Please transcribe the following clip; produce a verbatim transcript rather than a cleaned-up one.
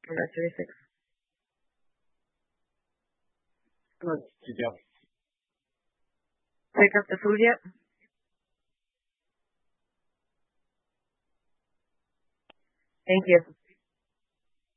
Number thirty-six. Good to go. Pick up the food yet? Thank you.